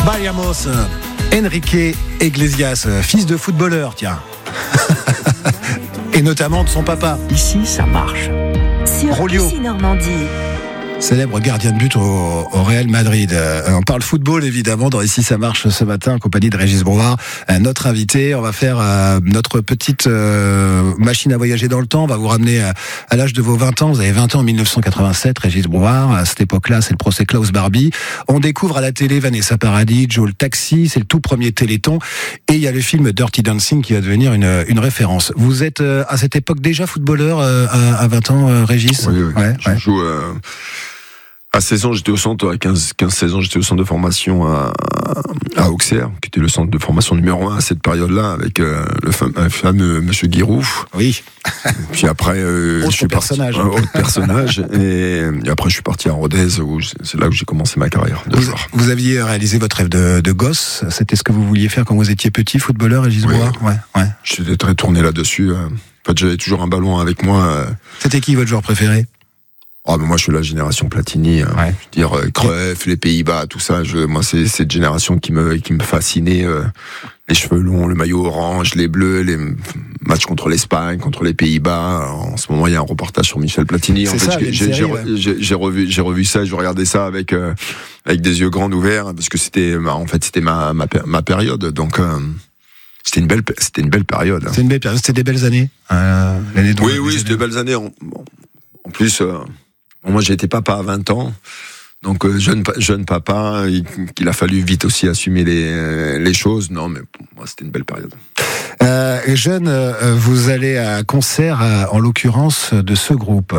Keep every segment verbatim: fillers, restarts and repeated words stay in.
Vayamos, Enrique Iglesias, fils de footballeur, tiens. Et notamment de son papa. Ici, ça marche. Sur Rolio. Ici Normandie. Célèbre gardien de but au, au Real Madrid. Euh, on parle football évidemment dans Ici ça marche ce matin en compagnie de Régis Brouard, euh, notre invité. On va faire euh, notre petite euh, machine à voyager dans le temps. On va vous ramener à, à l'âge de vos vingt ans. Vous avez vingt ans en dix-neuf cent quatre-vingt-sept, Régis Brouard. À cette époque-là, c'est le procès Klaus Barbie. On découvre à la télé Vanessa Paradis, Joe le Taxi. C'est le tout premier Téléthon. Et il y a le film Dirty Dancing qui va devenir une, une référence. Vous êtes euh, à cette époque déjà footballeur euh, à, à vingt ans, euh, Régis? Oui, oui. Ouais, je ouais. joue... Euh... À seize ans, j'étais au centre, à quinze, quinze seize ans, j'étais au centre de formation à, à Auxerre, qui était le centre de formation numéro un à cette période-là, avec euh, le fameux, fameux Monsieur Guirouf. Oui. Puis après, euh, autre je suis personnage. parti, un autre personnage. et, et après, je suis parti à Rodez, où c'est là où j'ai commencé ma carrière de vous, joueur. vous aviez réalisé votre rêve de, de gosse. C'était ce que vous vouliez faire quand vous étiez petit, footballeur, Régis Oui. Brouard? Ouais, ouais. J'étais très tourné là-dessus. Euh. En fait, j'avais toujours un ballon avec moi. Euh. C'était qui votre joueur préféré? Oh, mais moi, je suis la génération Platini. Hein. Ouais. Je veux dire, euh, Cruyff, les Pays-Bas, tout ça. Je, moi, c'est cette génération qui me, qui me fascinait. Euh, les cheveux longs, le maillot orange, les bleus, les matchs contre l'Espagne, contre les Pays-Bas. En ce moment, il y a un reportage sur Michel Platini. C'est en fait, ça, j'ai, une j'ai, série, j'ai, ouais. j'ai, j'ai revu, j'ai revu ça. Je regardais ça avec, euh, avec des yeux grands ouverts, parce que c'était, en fait, c'était ma, ma, ma période. Donc. Euh, C'était une belle, c'était une belle période. C'était une belle période, c'était des belles années. Euh, l'année dont oui, oui, c'était des belles années. En, en plus, euh, moi, j'ai été papa à vingt ans, donc euh, jeune, jeune papa, il, qu'il a fallu vite aussi assumer les, les choses. Non, mais pour moi, c'était une belle période. Euh, jeune, euh, vous allez à un concert, euh, en l'occurrence, de ce groupe.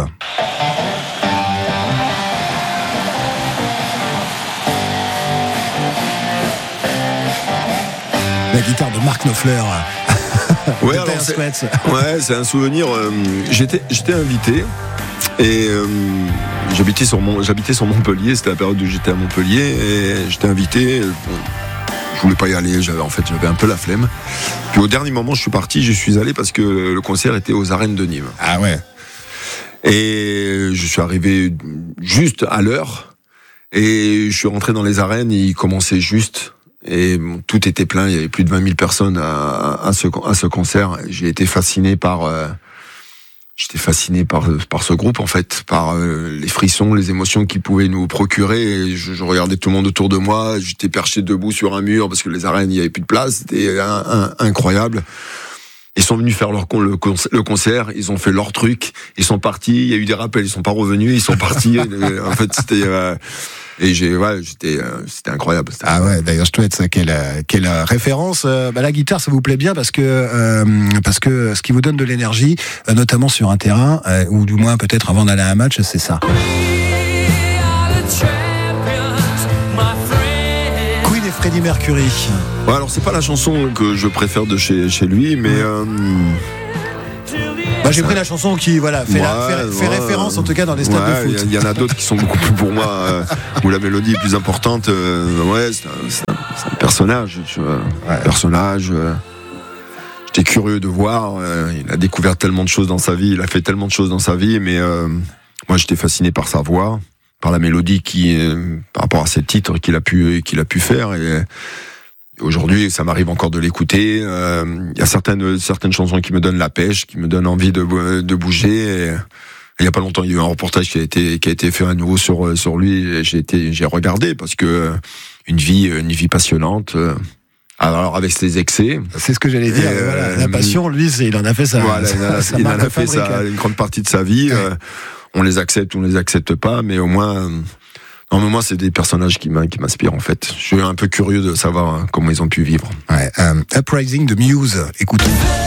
La guitare de Mark Knopfler. Ouais, de alors Dire c'est, Straits. ouais, c'est un souvenir. Euh, j'étais, j'étais invité et euh, j'habitais sur mon, j'habitais sur Montpellier. C'était la période où j'étais à Montpellier et j'étais invité. Bon, je voulais pas y aller. J'avais, en fait, j'avais un peu la flemme. Puis au dernier moment, je suis parti. Je suis allé parce que le concert était aux Arènes de Nîmes. Ah ouais. Et je suis arrivé juste à l'heure. Et je suis rentré dans les arènes. Et il commençait juste. Et bon, tout était plein, il y avait plus de vingt mille personnes à, à, ce, à ce concert. J'ai été fasciné par, euh, j'étais fasciné par, par ce groupe en fait, par euh, les frissons, les émotions qu'ils pouvaient nous procurer. Et je, je regardais tout le monde autour de moi, j'étais perché debout sur un mur parce que les arènes, il y avait plus de place, c'était un, un, incroyable. Ils sont venus faire leur con, le, concert, le concert, ils ont fait leur truc, ils sont partis, il y a eu des rappels, ils sont pas revenus, ils sont partis. En fait, c'était euh, et j'ai ouais, j'étais euh, c'était incroyable. C'était Ah ouais, d'ailleurs, je te souhaite ça, quelle, quelle référence. Euh, bah, la guitare, ça vous plaît bien parce que euh, parce que ce qui vous donne de l'énergie, euh, notamment sur un terrain, euh, ou du moins peut-être avant d'aller à un match, c'est ça. Queen et Freddie Mercury. Ouais, alors c'est pas la chanson que je préfère de chez chez lui, mais euh, Bah, j'ai pris la chanson qui voilà fait, ouais, la, fait, fait ouais, référence en tout cas dans les stades ouais, de foot. Il y, y en a d'autres qui sont beaucoup plus pour moi euh, où la mélodie est plus importante. Euh, ouais, c'est un, c'est un, c'est un personnage, tu vois, Ouais. un personnage. Euh, J'étais curieux de voir. Euh, il a découvert tellement de choses dans sa vie, il a fait tellement de choses dans sa vie, mais euh, moi j'étais fasciné par sa voix, par la mélodie qui, euh, par rapport à ses titres qu'il a pu qu'il a pu faire. Et, aujourd'hui, ça m'arrive encore de l'écouter. Il euh, y a certaines certaines chansons qui me donnent la pêche, qui me donnent envie de de bouger. Et, il y a pas longtemps, il y a eu un reportage qui a été qui a été fait à nouveau sur sur lui. Et j'ai été j'ai regardé parce que une vie une vie passionnante. Alors avec ses excès. C'est ce que j'allais dire. Et, voilà, euh, la passion, lui, c'est, il en a fait ça. Voilà, il en a, il en a fait ça, une grande partie de sa vie. Ouais. Euh, on les accepte, on les accepte pas, mais au moins. Non, mais moi, c'est des personnages qui m'inspirent, en fait. Je suis un peu curieux de savoir hein, comment ils ont pu vivre. Ouais, euh, Uprising de Muse, écoutons.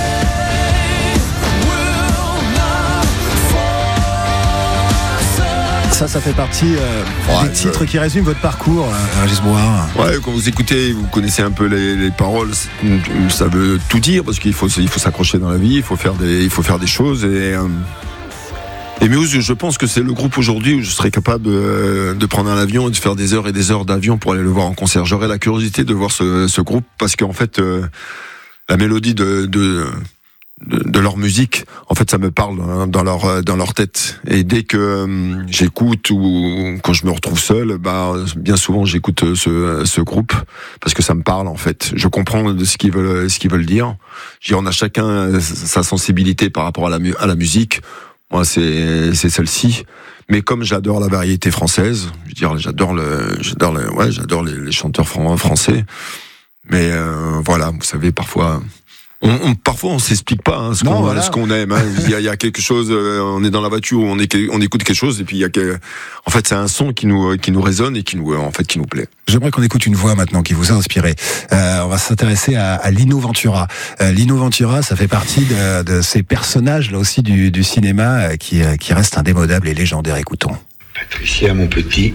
Ça, ça fait partie euh, Ouais, des je- titres qui résument votre parcours, euh, Régis Brouard. Ouais, quand vous écoutez, vous connaissez un peu les, les paroles, ça veut tout dire, parce qu'il faut, il faut s'accrocher dans la vie, il faut faire des, il faut faire des choses, et, euh, et Muse, je pense que c'est le groupe aujourd'hui où je serais capable de, de prendre un avion et de faire des heures et des heures d'avion pour aller le voir en concert. J'aurais la curiosité de voir ce, ce groupe, parce qu'en fait, euh, la mélodie de, de, de, de leur musique. En fait, ça me parle hein, dans leur dans leur tête. Et dès que euh, j'écoute ou quand je me retrouve seul, bah bien souvent j'écoute ce ce groupe parce que ça me parle en fait. Je comprends de ce qu'ils veulent ce qu'ils veulent dire. Je dis, on a chacun sa sensibilité par rapport à la à la musique. Moi, c'est c'est celle-ci. Mais comme j'adore la variété française, je veux dire, j'adore le j'adore le ouais, j'adore les, les chanteurs français. Mais euh, voilà, vous savez, parfois. On, on, parfois, on s'explique pas hein, ce, non, qu'on, voilà. ce qu'on aime. Hein. Il, y a, il y a quelque chose. Euh, on est dans la voiture, on, est, on écoute quelque chose, et puis il y a. Que, en fait, c'est un son qui nous qui nous résonne et qui nous en fait qui nous plaît. J'aimerais qu'on écoute une voix maintenant qui vous a inspiré. Euh, on va s'intéresser à, à Lino Ventura. Euh, Lino Ventura, ça fait partie de, de ces personnages là aussi du, du cinéma euh, qui qui restent indémodables et légendaires. Écoutons. Patricia, mon petit,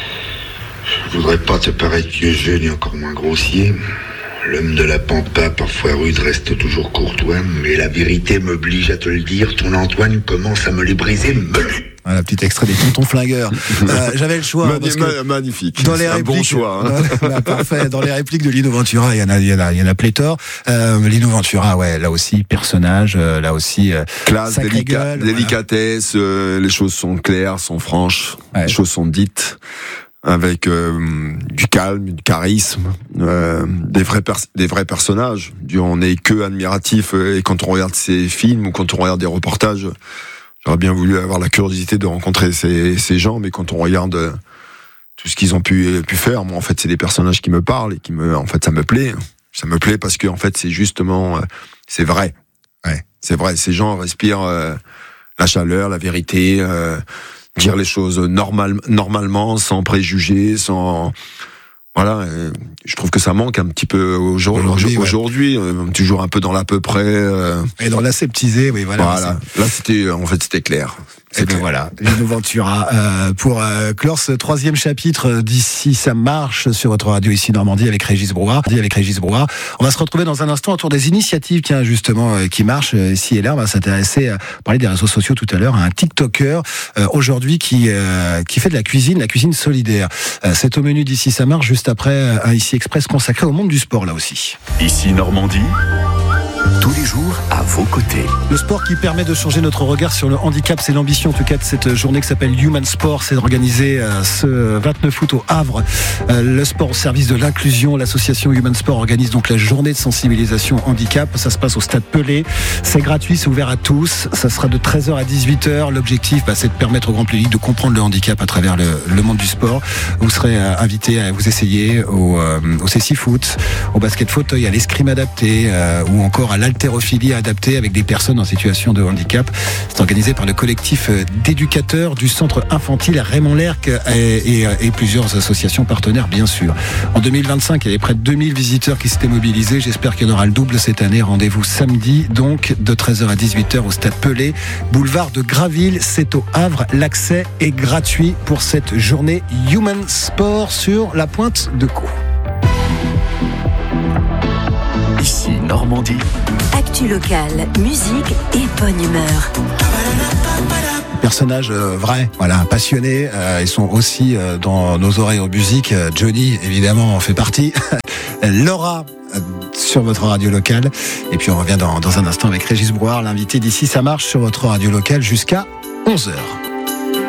je voudrais pas te paraître vieux jeu ni encore moins grossier. L'homme de la pampa, parfois rude, reste toujours courtois, mais la vérité m'oblige à te le dire, ton Antoine commence à me les briser. Voilà, petit extrait des Tontons Flingueurs. Euh, j'avais le choix. Mani- parce que magnifique. Dans les un répliques, bon choix. Hein. Dans, bah, parfait. Dans les répliques de Lino Ventura, il y en a, il y en a, il y en a pléthore. Euh, Lino Ventura, ouais, là aussi personnage, euh, là aussi euh, classe, délica- gueule, délicatesse. Voilà. Euh, les choses sont claires, sont franches. Ouais. Les choses sont dites. Avec euh, du calme, du charisme, euh, des vrais pers- des vrais personnages. On n'est que admiratif euh, et quand on regarde ces films ou quand on regarde des reportages, j'aurais bien voulu avoir la curiosité de rencontrer ces, ces gens, mais quand on regarde euh, tout ce qu'ils ont pu pu faire, moi en fait c'est des personnages qui me parlent et qui me, en fait ça me plaît, ça me plaît parce que en fait c'est justement euh, c'est vrai, ouais, c'est vrai. Ces gens respirent euh, la chaleur, la vérité. Euh, dire les choses normal, normalement, sans préjugés, sans... Voilà, je trouve que ça manque un petit peu aujourd'hui. Aujourd'hui, aujourd'hui ouais. euh, toujours un peu dans l'à peu près. Euh... Et dans l'aseptisé, oui, voilà. Voilà. Là, c'était, en fait, c'était clair. Et ben voilà, Lino Ventura euh, pour euh, clore ce troisième chapitre d'Ici ça marche sur votre radio ici Normandie avec Régis Brouard. Avec Régis Brouard, on va se retrouver dans un instant autour des initiatives, tiens justement euh, qui marchent euh, ici et là. On va s'intéresser à parler des réseaux sociaux tout à l'heure à un TikToker euh, aujourd'hui qui euh, qui fait de la cuisine, la cuisine solidaire. Euh, c'est au menu d'Ici ça marche juste après un Ici Express consacré au monde du sport là aussi. Ici Normandie. Tous les jours, à vos côtés. Le sport qui permet de changer notre regard sur le handicap, c'est l'ambition en tout cas de cette journée qui s'appelle Human Sport. C'est organisé euh, ce vingt-neuf août au Havre. Euh, le sport au service de l'inclusion. L'association Human Sport organise donc la journée de sensibilisation handicap. Ça se passe au Stade Pelé. C'est gratuit, c'est ouvert à tous. Ça sera de treize heures à dix-huit heures. L'objectif, bah, c'est de permettre au grand public de comprendre le handicap à travers le, le monde du sport. Vous serez euh, invité à vous essayer au, euh, au cécifoot, au basket fauteuil, à l'escrime adapté euh, ou encore à l'haltérophilie adaptée avec des personnes en situation de handicap. C'est organisé par le collectif d'éducateurs du centre infantile Raymond Lerck et, et, et plusieurs associations partenaires bien sûr. En deux mille vingt-cinq, il y avait près de deux mille visiteurs qui s'étaient mobilisés. J'espère qu'il y en aura le double cette année. Rendez-vous samedi donc de treize heures à dix-huit heures au Stade Pelé, boulevard de Graville, c'est au Havre. L'accès est gratuit pour cette journée Human Sport sur la Pointe de Caux. Ici Normandie. Actu locale, musique et bonne humeur. Personnages euh, vrais, voilà, passionnés. Euh, ils sont aussi euh, dans nos oreilles en musique. Euh, Johnny, évidemment, en fait partie. Laura, euh, sur votre radio locale. Et puis on revient dans, dans un instant avec Régis Brouard, l'invité d'Ici ça marche sur votre radio locale jusqu'à onze heures.